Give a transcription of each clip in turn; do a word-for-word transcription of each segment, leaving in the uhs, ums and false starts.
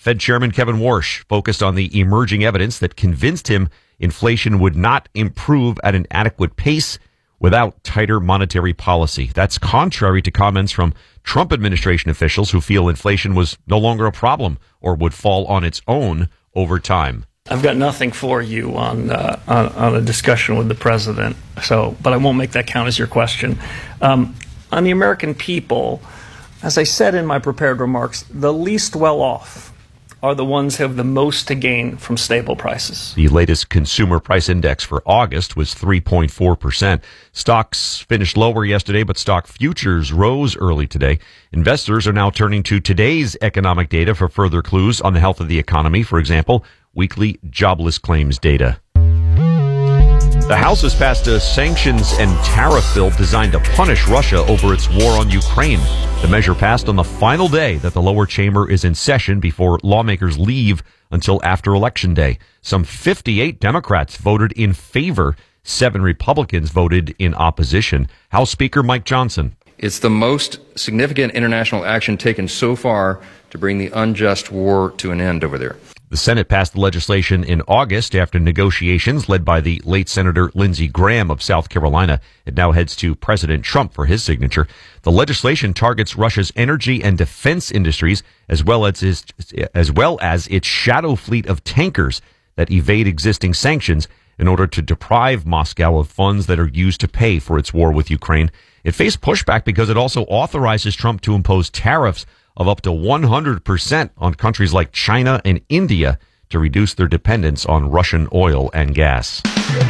Fed Chairman Kevin Warsh focused on the emerging evidence that convinced him inflation would not improve at an adequate pace without tighter monetary policy. That's contrary to comments from Trump administration officials who feel inflation was no longer a problem or would fall on its own over time. I've got nothing for you on, uh, on on a discussion with the president, so but I won't make that count as your question. Um, on the American people, as I said in my prepared remarks, the least well off are the ones who have the most to gain from stable prices. The latest consumer price index for August was three point four percent. Stocks finished lower yesterday, but stock futures rose early today. Investors are now turning to today's economic data for further clues on the health of the economy. For example, weekly jobless claims data. The House has passed a sanctions and tariff bill designed to punish Russia over its war on Ukraine. The measure passed on the final day that the lower chamber is in session before lawmakers leave until after Election Day. Some fifty-eight Democrats voted in favor. Seven Republicans voted in opposition. House Speaker Mike Johnson. It's the most significant international action taken so far to bring the unjust war to an end over there. The Senate passed the legislation in August after negotiations led by the late Senator Lindsey Graham of South Carolina. It now heads to President Trump for his signature. The legislation targets Russia's energy and defense industries as well as its, as well as its shadow fleet of tankers that evade existing sanctions in order to deprive Moscow of funds that are used to pay for its war with Ukraine. It faced pushback because it also authorizes Trump to impose tariffs of up to one hundred percent on countries like China and India to reduce their dependence on Russian oil and gas.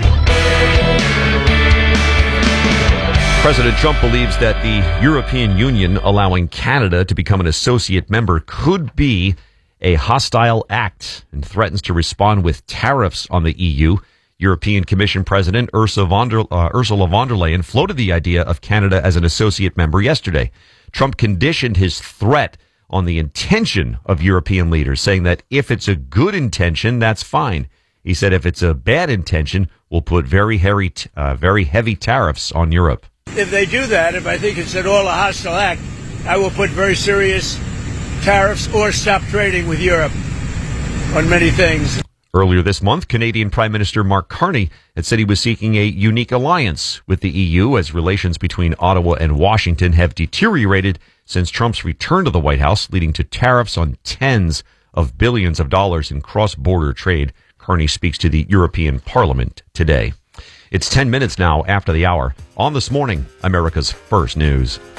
President Trump believes that the European Union allowing Canada to become an associate member could be a hostile act and threatens to respond with tariffs on the E U. European Commission President Ursula von der, uh, Ursula von der Leyen floated the idea of Canada as an associate member yesterday. Trump conditioned his threat on the intention of European leaders, saying that if it's a good intention, that's fine. He said if it's a bad intention, we'll put very heavy, uh, very heavy tariffs on Europe. If they do that, if I think it's at all a hostile act, I will put very serious tariffs or stop trading with Europe on many things. Earlier this month, Canadian Prime Minister Mark Carney had said he was seeking a unique alliance with the E U as relations between Ottawa and Washington have deteriorated since Trump's return to the White House, leading to tariffs on tens of billions of dollars in cross-border trade. Carney speaks to the European Parliament today. It's ten minutes now after the hour. On This Morning, America's First News.